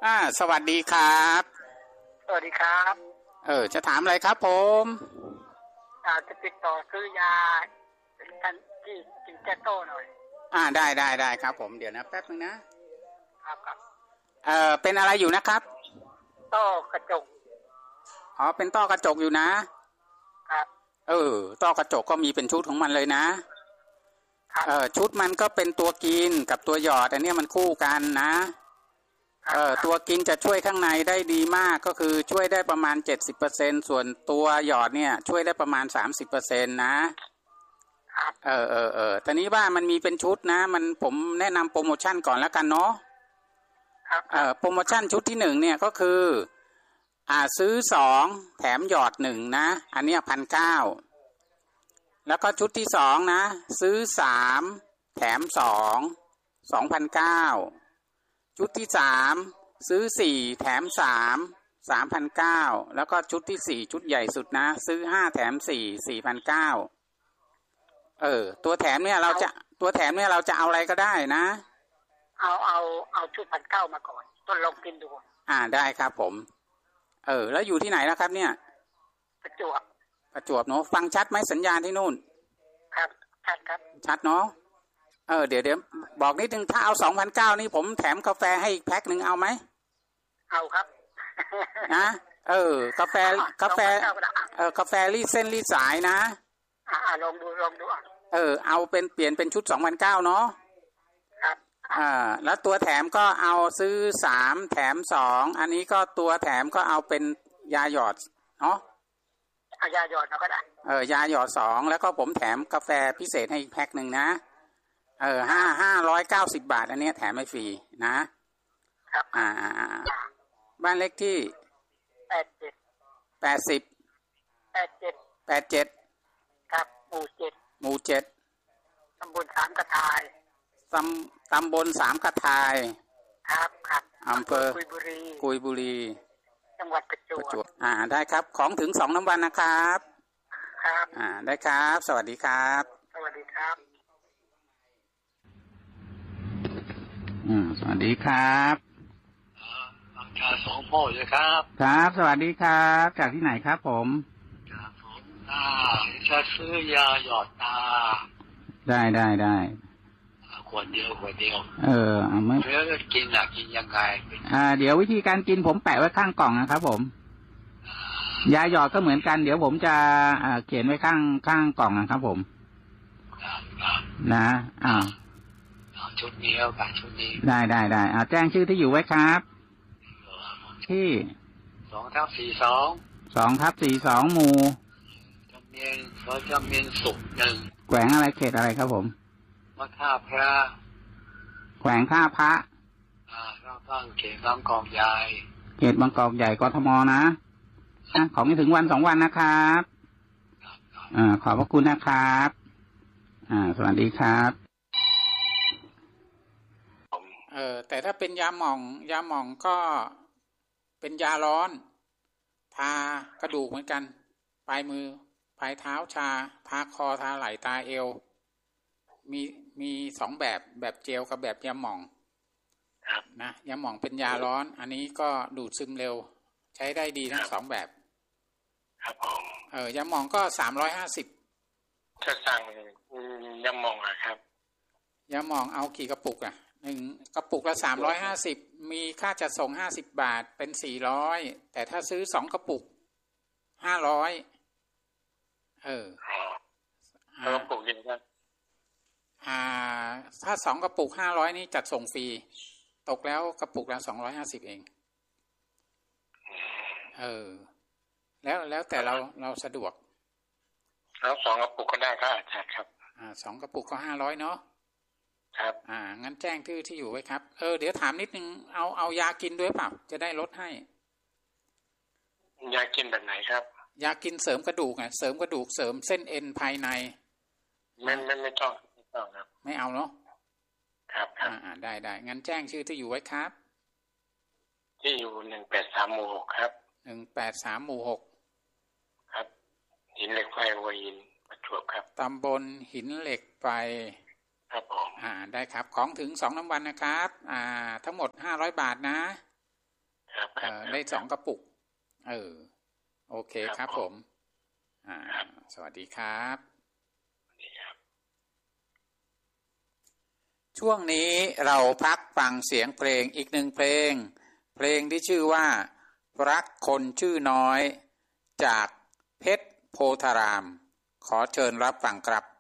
สวัสดีครับสวัสดีครับจะถามอะไรครับผมจะติดต่อซื้อยากันที่กินแก้โต้หน่อยได้ครับผมเดี๋ยวนะแป๊บนึงครับเป็นอะไรอยู่นะครับต้อกระจกเป็นต้อกระจกอยู่นะครับต้อกระจกก็มีเป็นชุดของมันเลยนะครับชุดมันก็เป็นตัวกินกับตัวหยอดอันนี้มันคู่กันนะตัวกินจะช่วยข้างในได้ดีมากก็คือช่วยได้ประมาณ 70% ส่วนตัวหยอดเนี่ยช่วยได้ประมาณ 30% นะครับตอนนี้ว่ามันมีเป็นชุดนะผมแนะนำโปรโมชั่นก่อนแล้วกันเนาะครับโปรโมชั่นชุดที่1เนี่ยก็คือซื้อ2แถมหยอด1นะอันเนี้ย 1,900 แล้วก็ชุดที่2นะซื้อ3แถม2 2,900 ชุดที่3ซื้อ4แถม3 3,900 แล้วก็ชุดที่4ชุดใหญ่สุดนะซื้อ5แถม4 4,900ตัวแถมเนี่ยเราจะเอาอะไรก็ได้นะเอาชุด1,900มาก่อนทดลองกินดูได้ครับผมแล้วอยู่ที่ไหนแล้วครับเนี่ยประจวบเนาะฟังชัดไหมสัญญาณที่นู่นครับชัดครับชัดเนาะเดี๋ยวบอกนิดนึงถ้าเอา 2,900 นี่ผมแถมกาแฟให้อีกแพ็คนึงเอาไหมเอาครับนะกาแฟกาแฟรีดเส้นรีดสายนะลองดูเอาเป็นเปลี่ยนเป็นชุด 2,900 เนาะครับแล้วตัวแถมก็เอาซื้อ3แถม2อันนี้ก็ตัวแถมก็เอาเป็นยาหยอดเนาะยาหยอดเราก็ได้ยาหยอด2แล้วก็ผมแถมกาแฟพิเศษให้อีกแพ็คนึงนะ590 บาทอันนี้แถมให้ฟรีนะครับบ้านเลขที่ 87ครับหมู่7ตำบลสามกระทายตำบลสามกระทายครับอำเภอกุยบุรีจังหวัดประจวบได้ครับของถึง2 น้ำวันนะครับครับได้ครับสวัสดีครับสวัสดีครับสวัสดีครับสองพ่อเลยครับครับสวัสดีครับจากที่ไหนครับผมจากผมจะซื้อยาหยอดตาได้ขวดเดียวไม่แล้วกินยังไงเดี๋ยววิธีการกินผมแปะไว้ข้างกล่องนะครับผมยาหยอดก็เหมือนกันเดี๋ยวผมจะเขียนไว้ข้างกล่องนะครับผมนะชุดนี้แล้วกันชุดนี้ได้แจ้งชื่อที่อยู่ไว้ครับที่2/42หมู่จำเนียนสุข1 แขวงอะไรเขตอะไรครับผมวัดท่าพระแขวงท่าพระตั้งเขตบางกอกใหญ่กทมนะของไม่ถึงวัน2 วันนะครับขอบพระคุณนะครับสวัสดีครับแต่ถ้าเป็นยาหม่องก็เป็นยาร้อนทากระดูกเหมือนกันปลายมือปลายเท้าชาทาคอทาไหล่ตาเอวมี2แบบเจลกับแบบยาหม่องนะยาหม่องเป็นยาร้อนอันนี้ก็ดูดซึมเร็วใช้ได้ดีทั้ง2แบบครับผมยาหม่องก็350 จะสั่งยาหม่องครับยาหม่องเอากี่กระปุก1กระปุกละ350มีค่าจัดส่ง50 บาทเป็น400แต่ถ้าซื้อ2กระปุก500 กระปุกเดียวกันถ้า2กระปุก500นี่จัดส่งฟรีตกแล้วกระปุกละ250เองแล้วแต่เราสะดวกแล้ว2กระปุกก็ได้ครับ 2กระปุกก็500เนาะครับงั้นแจ้งที่อยู่ไว้ครับเดี๋ยวถามนิดนึงเอายากินด้วยเปล่าจะได้ลดให้ยากินแบบไหนครับยากินเสริมกระดูกเสริมกระดูกเสริมเส้นเอ็นภายในไม่ต้องครับไม่เอาเนาะครับได้งั้นแจ้งชื่อที่อยู่ไว้ครับที่อยู่183หมู่6ครับ 183หมู่6 ครับหินเหล็กไฟหัวหินประจวบครับตำบลหินเหล็กไฟครับผมได้ครับของถึง2 น้ำวันนะครับทั้งหมด500 บาทนะครับได้2 กระปุกโอเคครับผมสวัสดีครับช่วงนี้เราพักฟังเสียงเพลงอีก1 เพลงที่ชื่อว่ารักคนชื่อน้อยจากเพชรโพธารามขอเชิญรับฟังครับ